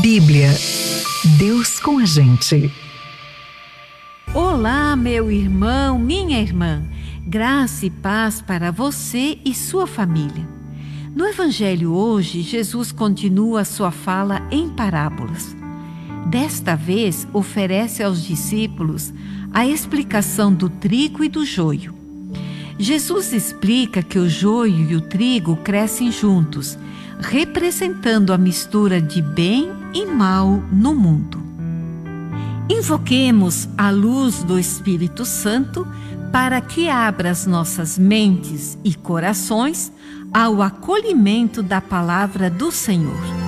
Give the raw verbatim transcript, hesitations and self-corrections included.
Bíblia. Deus com a gente. Olá, meu irmão, minha irmã. Graça e paz para você e sua família. No Evangelho hoje, Jesus continua a sua fala em parábolas. Desta vez, oferece aos discípulos a explicação do trigo e do joio. Jesus explica que o joio e o trigo crescem juntos, representando a mistura de bem e mal no mundo. Invoquemos a luz do Espírito Santo para que abra as nossas mentes e corações ao acolhimento da palavra do Senhor.